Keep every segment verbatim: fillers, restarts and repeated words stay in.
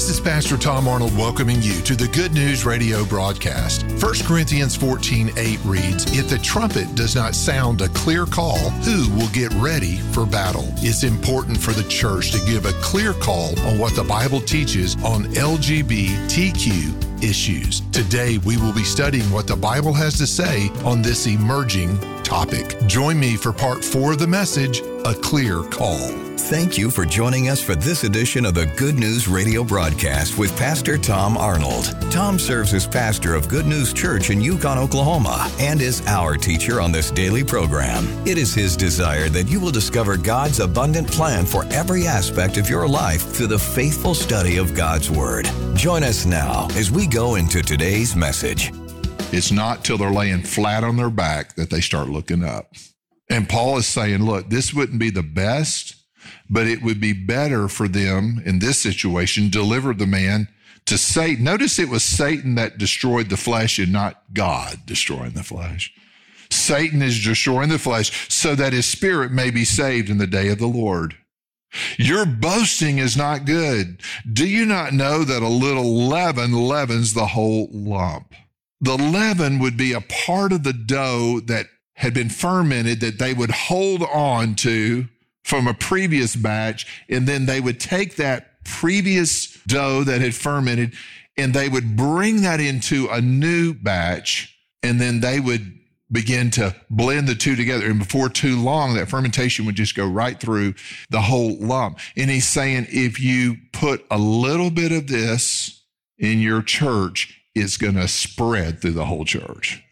This is Pastor Tom Arnold welcoming you to the Good News Radio broadcast. First Corinthians fourteen eight reads, "If the trumpet does not sound a clear call, who will get ready for battle?" It's important for the church to give a clear call on what the Bible teaches on L G B T Q issues. Today, we will be studying what the Bible has to say on this emerging topic. Join me for part four of the message, A Clear Call. Thank you for joining us for this edition of the Good News Radio broadcast with Pastor Tom Arnold. Tom serves as pastor of Good News Church in Yukon, Oklahoma, and is our teacher on this daily program. It is his desire that you will discover God's abundant plan for every aspect of your life through the faithful study of God's Word. Join us now as we go into today's message. It's not till they're laying flat on their back that they start looking up. And Paul is saying, look, this wouldn't be the best, but it would be better for them in this situation, deliver the man to Satan. Notice it was Satan that destroyed the flesh and not God destroying the flesh. Satan is destroying the flesh so that his spirit may be saved in the day of the Lord. Your boasting is not good. Do you not know that a little leaven leavens the whole lump? The leaven would be a part of the dough that had been fermented that they would hold on to from a previous batch, and then they would take that previous dough that had fermented and they would bring that into a new batch, and then they would begin to blend the two together. And before too long, that fermentation would just go right through the whole lump. And he's saying, if you put a little bit of this in your church, it's going to spread through the whole church.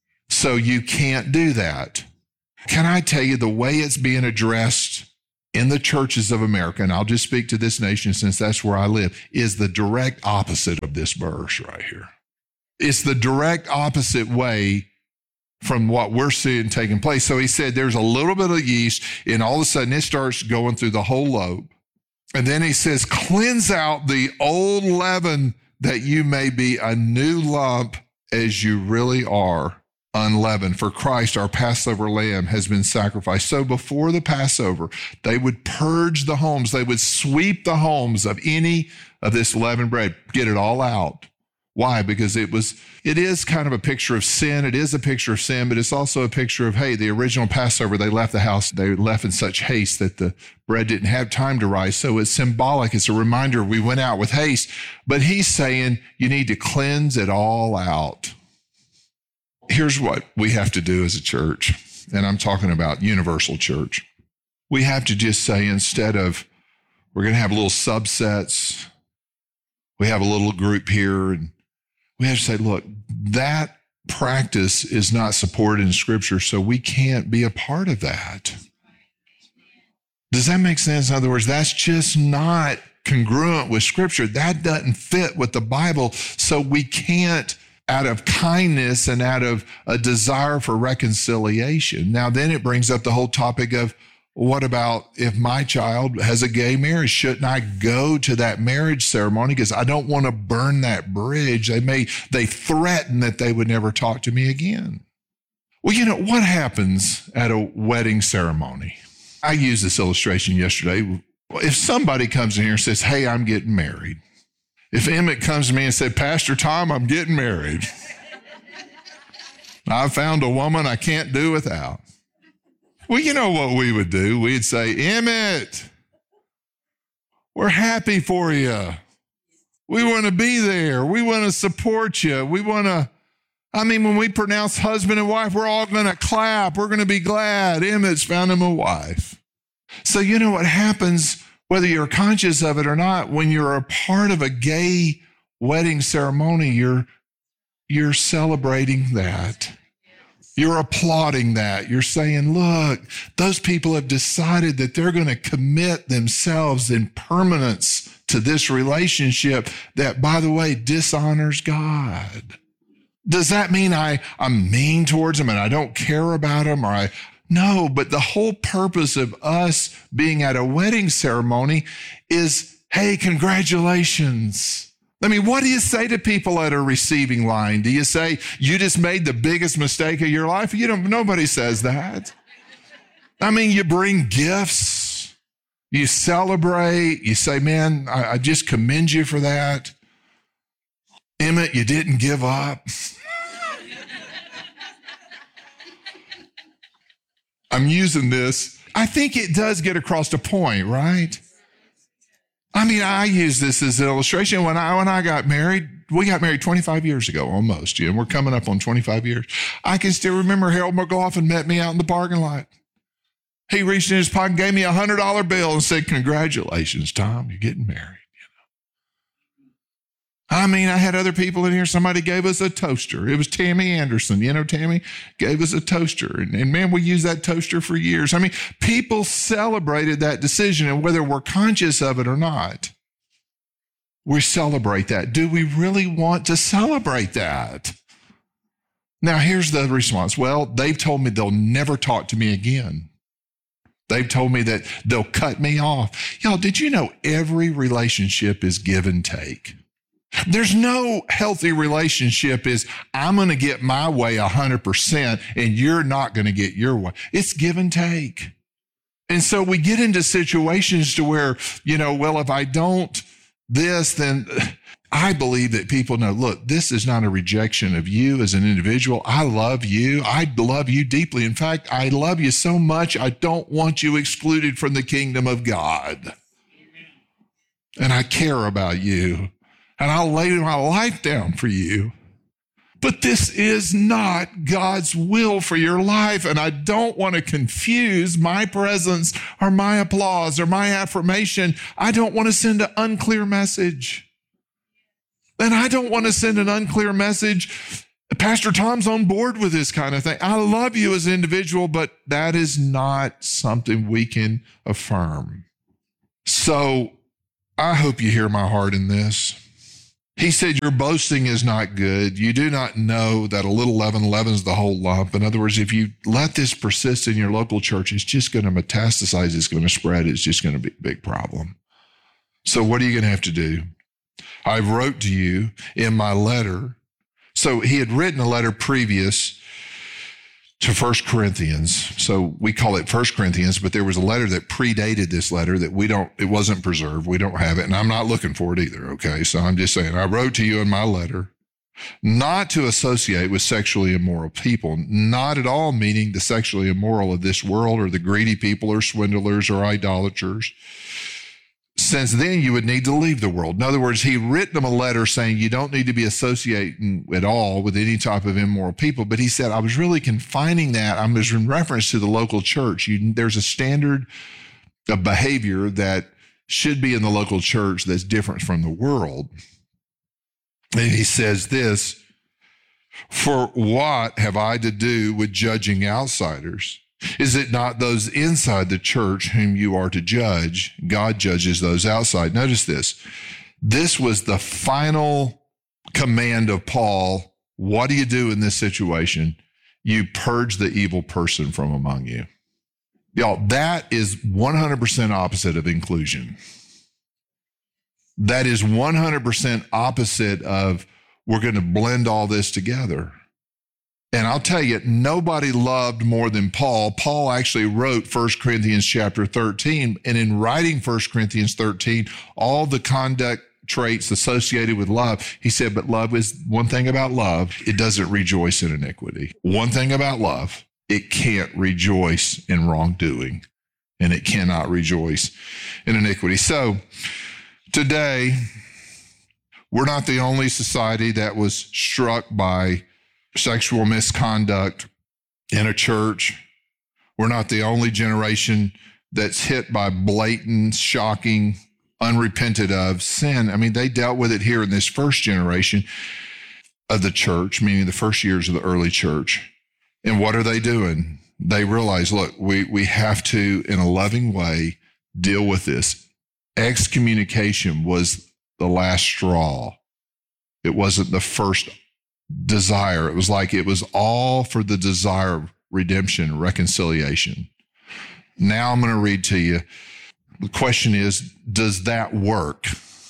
So you can't do that. Can I tell you the way it's being addressed in the churches of America, and I'll just speak to this nation since that's where I live, is the direct opposite of this verse right here. It's the direct opposite way from what we're seeing taking place. So he said there's a little bit of yeast, and all of a sudden it starts going through the whole loaf. And then he says, cleanse out the old leaven that you may be a new lump as you really are, unleavened. For Christ, our Passover lamb, has been sacrificed. So before the Passover, they would purge the homes. They would sweep the homes of any of this leavened bread, get it all out. Why? Because it was, it is kind of a picture of sin. It is a picture of sin, but it's also a picture of, hey, the original Passover, they left the house, they left in such haste that the bread didn't have time to rise. So it's symbolic. It's a reminder we went out with haste, but he's saying you need to cleanse it all out. Here's what we have to do as a church, and I'm talking about universal church. We have to just say, instead of, we're going to have little subsets, we have a little group here, and we have to say, look, that practice is not supported in Scripture, so we can't be a part of that. Does that make sense? In other words, that's just not congruent with Scripture. That doesn't fit with the Bible, so we can't, out of kindness and out of a desire for reconciliation. Now, then it brings up the whole topic of, what about if my child has a gay marriage? Shouldn't I go to that marriage ceremony? Because I don't want to burn that bridge. They may, they threaten that they would never talk to me again. Well, you know, what happens at a wedding ceremony? I used this illustration yesterday. If somebody comes in here and says, hey, I'm getting married. If Emmett comes to me and said, Pastor Tom, I'm getting married. I found a woman I can't do without. Well, you know what we would do? We'd say, Emmett, we're happy for you. We want to be there. We want to support you. We want to, I mean, when we pronounce husband and wife, we're all going to clap. We're going to be glad Emmett's found him a wife. So you know what happens, whether you're conscious of it or not, when you're a part of a gay wedding ceremony, you're, you're celebrating that. You're applauding that. You're saying, look, those people have decided that they're going to commit themselves in permanence to this relationship that, by the way, dishonors God. Does that mean I, I'm mean towards them and I don't care about them? Or I, no, but the whole purpose of us being at a wedding ceremony is, hey, congratulations. I mean, what do you say to people at a receiving line? Do you say, you just made the biggest mistake of your life? You don't, nobody says that. I mean, you bring gifts. You celebrate. You say, man, I, I just commend you for that. Emmett, you didn't give up. I'm using this. I think it does get across a point, right? I mean, I use this as an illustration. When I when I got married, we got married twenty-five years ago, almost. Yeah, and we're coming up on twenty-five years. I can still remember Harold McLaughlin met me out in the parking lot. He reached in his pocket and gave me a one hundred dollar bill and said, congratulations, Tom, you're getting married. I mean, I had other people in here. Somebody gave us a toaster. It was Tammy Anderson. You know, Tammy gave us a toaster. And, and man, we used that toaster for years. I mean, people celebrated that decision, and whether we're conscious of it or not, we celebrate that. Do we really want to celebrate that? Now, here's the response. Well, they've told me they'll never talk to me again. They've told me that they'll cut me off. Y'all, did you know every relationship is give and take? There's no healthy relationship is I'm going to get my way one hundred percent and you're not going to get your way. It's give and take. And so we get into situations to where, you know, well, if I don't this, then I believe that people know, look, this is not a rejection of you as an individual. I love you. I love you deeply. In fact, I love you so much, I don't want you excluded from the kingdom of God. And I care about you. And I'll lay my life down for you. But this is not God's will for your life. And I don't want to confuse my presence or my applause or my affirmation. I don't want to send an unclear message. And I don't want to send an unclear message. Pastor Tom's on board with this kind of thing. I love you as an individual, but that is not something we can affirm. So I hope you hear my heart in this. He said, your boasting is not good. You do not know that a little leaven leavens the whole lump. In other words, if you let this persist in your local church, it's just going to metastasize. It's going to spread. It's just going to be a big problem. So what are you going to have to do? I wrote to you in my letter. So he had written a letter previous to First Corinthians. So we call it First Corinthians, but there was a letter that predated this letter that we don't, it wasn't preserved. We don't have it. And I'm not looking for it either. Okay. So I'm just saying, I wrote to you in my letter not to associate with sexually immoral people, not at all meaning the sexually immoral of this world or the greedy people or swindlers or idolaters. Since then, you would need to leave the world. In other words, he written them a letter saying you don't need to be associating at all with any type of immoral people. But he said, I was really confining that. I was in reference to the local church. You, there's a standard of behavior that should be in the local church that's different from the world. And he says this, for what have I to do with judging outsiders? Is it not those inside the church whom you are to judge? God judges those outside. Notice this. This was the final command of Paul. What do you do in this situation? You purge the evil person from among you. Y'all, that is one hundred percent opposite of inclusion. That is one hundred percent opposite of we're going to blend all this together. And I'll tell you, nobody loved more than Paul. Paul actually wrote First Corinthians chapter thirteen. And in writing First Corinthians thirteen, all the conduct traits associated with love, he said, but love is one thing about love. It doesn't rejoice in iniquity. One thing about love, it can't rejoice in wrongdoing. And it cannot rejoice in iniquity. So today, we're not the only society that was struck by sexual misconduct in a church. We're not the only generation that's hit by blatant, shocking, unrepented of sin. I mean, they dealt with it here in this first generation of the church, meaning the first years of the early church. And what are they doing? They realize, look, we, we have to, in a loving way, deal with this. Excommunication was the last straw. It wasn't the first desire. It was like it was all for the desire of redemption, reconciliation. Now I'm going to read to you. The question is, does that work?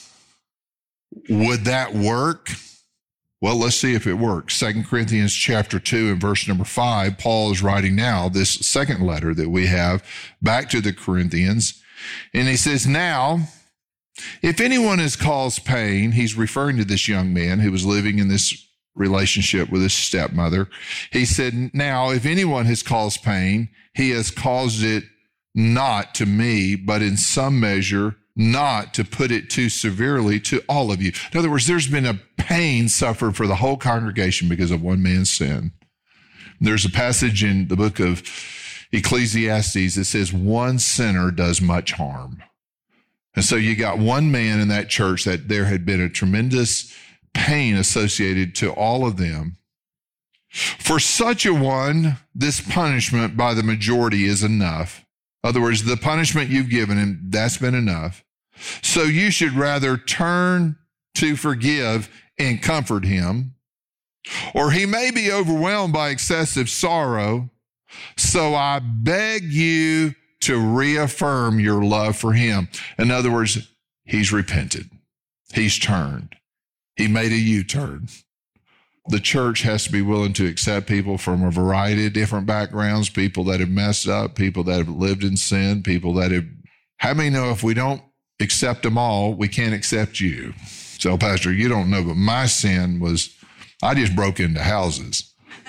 Would that work? Well, let's see if it works. Second Corinthians chapter two and verse number five, Paul is writing now this second letter that we have back to the Corinthians. And he says, now, if anyone has caused pain, he's referring to this young man who was living in this relationship with his stepmother. He said, now, if anyone has caused pain, he has caused it not to me, but in some measure, not to put it too severely to all of you. In other words, there's been a pain suffered for the whole congregation because of one man's sin. There's a passage in the book of Ecclesiastes that says one sinner does much harm. And so you got one man in that church that there had been a tremendous pain associated to all of them. For such a one, this punishment by the majority is enough. In other words, the punishment you've given him, that's been enough. So you should rather turn to forgive and comfort him, or he may be overwhelmed by excessive sorrow. So I beg you to reaffirm your love for him. In other words, he's repented. He's turned. He made a U-turn. The church has to be willing to accept people from a variety of different backgrounds, people that have messed up, people that have lived in sin, people that have, how many know if we don't accept them all, we can't accept you? So, Pastor, you don't know, but my sin was, I just broke into houses.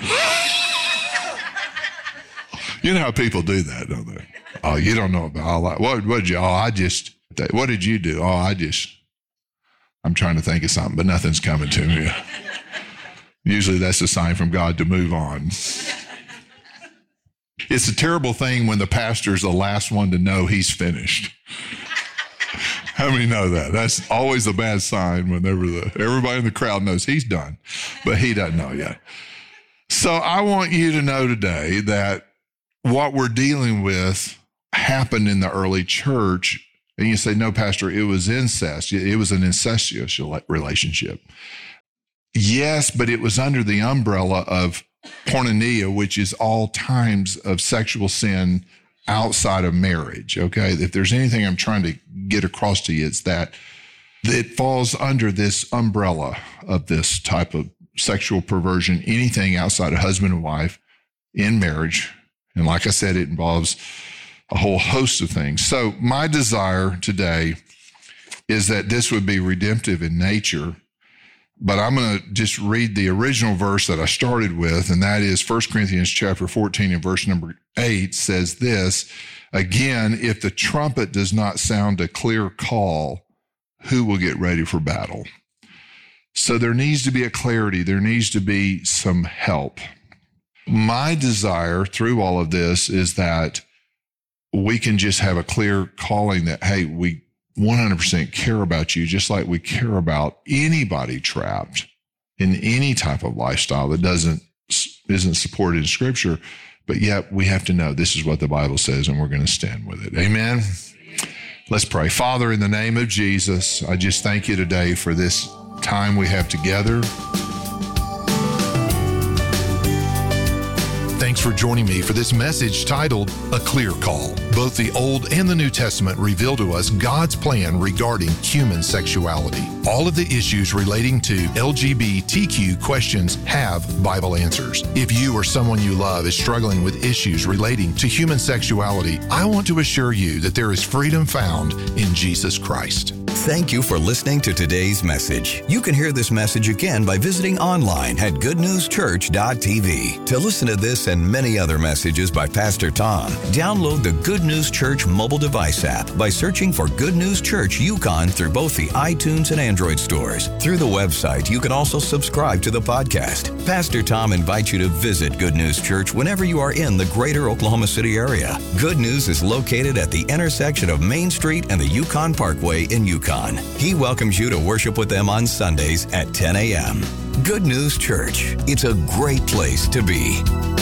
You know how people do that, don't they? Oh, you don't know about all that. What, what did you, oh, I just, what did you do? Oh, I just, I'm trying to think of something, but nothing's coming to me. Usually that's a sign from God to move on. It's a terrible thing when the pastor's the last one to know he's finished. How many know that? That's always a bad sign whenever the, everybody in the crowd knows he's done, but he doesn't know yet. So I want you to know today that what we're dealing with happened in the early church. And you say, no, Pastor, it was incest. It was an incestuous relationship. Yes, but it was under the umbrella of porneia, which is all times of sexual sin outside of marriage, okay? If there's anything I'm trying to get across to you, it's that it falls under this umbrella of this type of sexual perversion, anything outside of husband and wife in marriage. And like I said, it involves a whole host of things. So my desire today is that this would be redemptive in nature. But I'm going to just read the original verse that I started with, and that is First Corinthians chapter fourteen and verse number eight says this, again, if the trumpet does not sound a clear call, who will get ready for battle? So there needs to be a clarity. There needs to be some help. My desire through all of this is that we can just have a clear calling that, hey, we one hundred percent care about you, just like we care about anybody trapped in any type of lifestyle that doesn't isn't supported in Scripture. But yet we have to know this is what the Bible says, and we're going to stand with it. Amen. Let's pray. Father, in the name of Jesus, I just thank you today for this time we have together. Thanks for joining me for this message titled A Clear Call. Both the Old and the New Testament reveal to us God's plan regarding human sexuality. All of the issues relating to L G B T Q questions have Bible answers. If you or someone you love is struggling with issues relating to human sexuality, I want to assure you that there is freedom found in Jesus Christ. Thank you for listening to today's message. You can hear this message again by visiting online at good news church dot t v. To listen to this and many other messages by Pastor Tom, download the Good News Church mobile device app by searching for Good News Church Yukon through both the iTunes and Android stores. Through the website, you can also subscribe to the podcast. Pastor Tom invites you to visit Good News Church whenever you are in the greater Oklahoma City area. Good News is located at the intersection of Main Street and the Yukon Parkway in Yukon. He welcomes you to worship with them on Sundays at ten a.m. Good News Church. It's a great place to be.